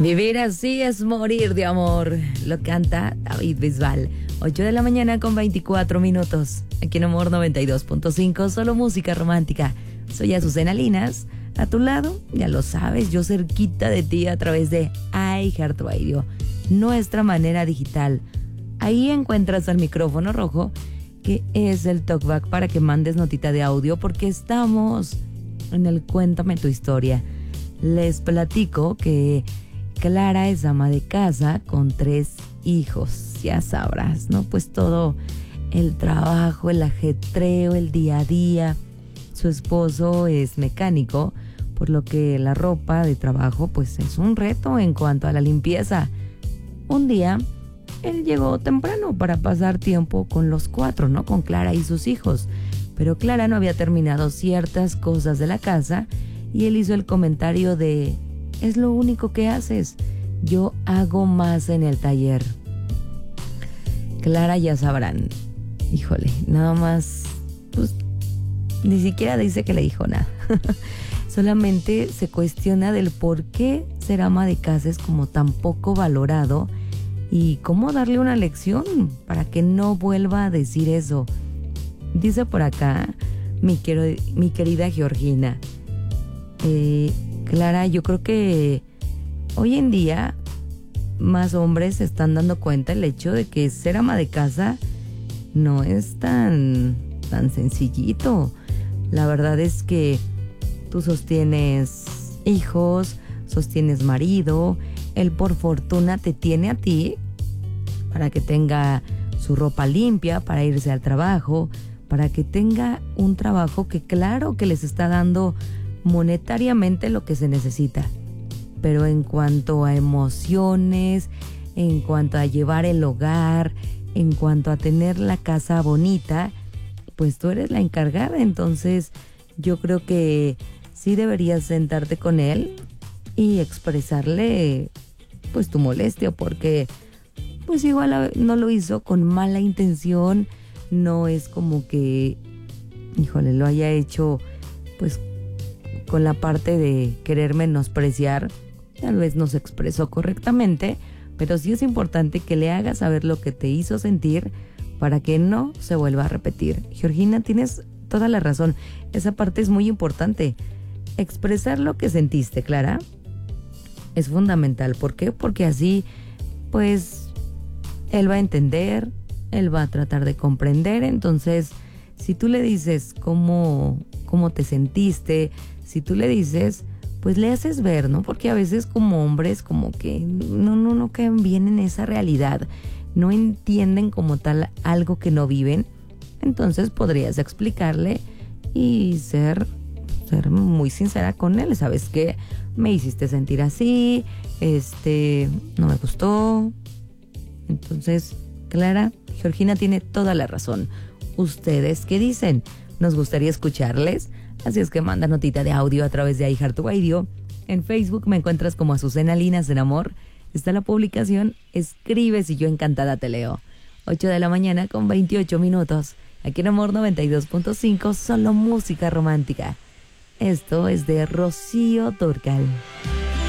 Vivir así es morir de amor. Lo canta David Bisbal. 8 de la mañana con 24 minutos. Aquí en Amor 92.5, solo música romántica. Soy Azucena Linas. A tu lado, ya lo sabes, yo cerquita de ti a través de iHeartRadio, nuestra manera digital. Ahí encuentras el micrófono rojo, que es el talkback para que mandes notita de audio, porque estamos en el Cuéntame tu historia. Les platico que Clara es ama de casa con 3 hijos, ya sabrás, ¿no? Pues todo el trabajo, el ajetreo, el día a día. Su esposo es mecánico, por lo que la ropa de trabajo pues es un reto en cuanto a la limpieza. Un día él llegó temprano para pasar tiempo con los 4, ¿no? Con Clara y sus hijos. Pero Clara no había terminado ciertas cosas de la casa y él hizo el comentario de: es lo único que haces, yo hago más en el taller. Clara, ya sabrán, híjole, nada más, pues ni siquiera dice que le dijo nada. Solamente se cuestiona del por qué ser ama de casa es como tan poco valorado y cómo darle una lección para que no vuelva a decir eso. Dice por acá mi querida Georgina, Clara, yo creo que hoy en día más hombres se están dando cuenta el hecho de que ser ama de casa no es tan sencillito. La verdad es que tú sostienes hijos, sostienes marido, él por fortuna te tiene a ti para que tenga su ropa limpia, para irse al trabajo, para que tenga un trabajo que claro que les está dando monetariamente lo que se necesita. Pero en cuanto a emociones, en cuanto a llevar el hogar, en cuanto a tener la casa bonita, pues tú eres la encargada. Entonces yo creo que sí deberías sentarte con él y expresarle pues tu molestia, porque pues igual no lo hizo con mala intención, no es como que, híjole, lo haya hecho pues con la parte de querer menospreciar. Tal vez no se expresó correctamente, pero sí es importante que le hagas saber lo que te hizo sentir para que no se vuelva a repetir. Georgina, tienes toda la razón. Esa parte es muy importante. Expresar lo que sentiste, Clara, es fundamental. ¿Por qué? Porque así, pues, él va a entender, él va a tratar de comprender. Entonces, si tú le dices cómo te sentiste, si tú le dices, pues le haces ver, ¿no? Porque a veces como hombres como que no caen bien en esa realidad, no entienden como tal algo que no viven. Entonces podrías explicarle y ser muy sincera con él. ¿Sabes qué? Me hiciste sentir así, no me gustó. Entonces, Clara, Georgina tiene toda la razón. ¿Ustedes qué dicen? Nos gustaría escucharles. Así es que manda notita de audio a través de iHeartRadio. En Facebook me encuentras como Azucena Linas en Amor. Está la publicación, escribes y yo encantada te leo. 8 de la mañana con 28 minutos. Aquí en Amor 92.5, solo música romántica. Esto es de Rocío Dúrcal.